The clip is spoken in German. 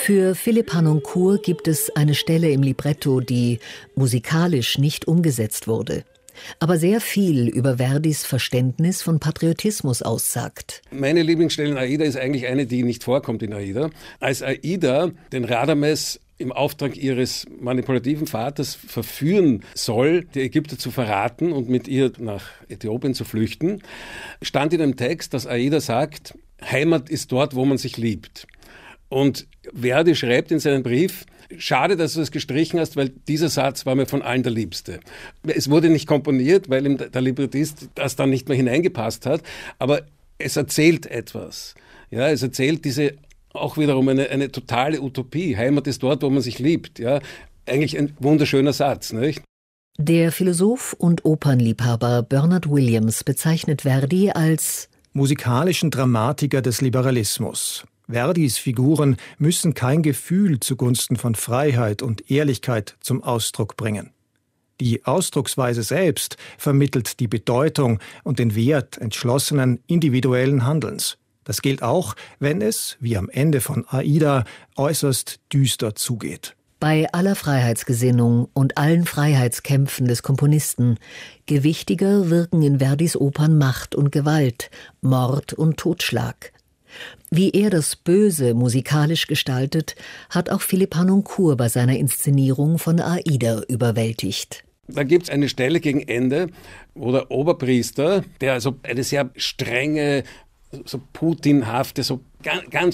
Für Philipp Harnoncourt gibt es eine Stelle im Libretto, die musikalisch nicht umgesetzt wurde, aber sehr viel über Verdis Verständnis von Patriotismus aussagt. Meine Lieblingsstelle in Aida ist eigentlich eine, die nicht vorkommt in Aida. Als Aida den Radames im Auftrag ihres manipulativen Vaters verführen soll, die Ägypter zu verraten und mit ihr nach Äthiopien zu flüchten, stand in einem Text, dass Aida sagt, Heimat ist dort, wo man sich liebt. Und Verdi schreibt in seinem Brief, schade, dass du das gestrichen hast, weil dieser Satz war mir von allen der liebste. Es wurde nicht komponiert, weil ihm der Librettist das dann nicht mehr hineingepasst hat, aber es erzählt etwas. Ja, es erzählt diese auch wiederum eine totale Utopie. Heimat ist dort, wo man sich liebt. Ja, eigentlich ein wunderschöner Satz, nicht? Der Philosoph und Opernliebhaber Bernard Williams bezeichnet Verdi als musikalischen Dramatiker des Liberalismus. Verdis Figuren müssen kein Gefühl zugunsten von Freiheit und Ehrlichkeit zum Ausdruck bringen. Die Ausdrucksweise selbst vermittelt die Bedeutung und den Wert entschlossenen individuellen Handelns. Das gilt auch, wenn es, wie am Ende von Aida, äußerst düster zugeht. Bei aller Freiheitsgesinnung und allen Freiheitskämpfen des Komponisten gewichtiger wirken in Verdis Opern Macht und Gewalt, Mord und Totschlag. Wie er das Böse musikalisch gestaltet, hat auch Philipp Harnoncourt bei seiner Inszenierung von Aida überwältigt. Da gibt es eine Stelle gegen Ende, wo der Oberpriester, der also eine sehr strenge, so putinhafte, so ganz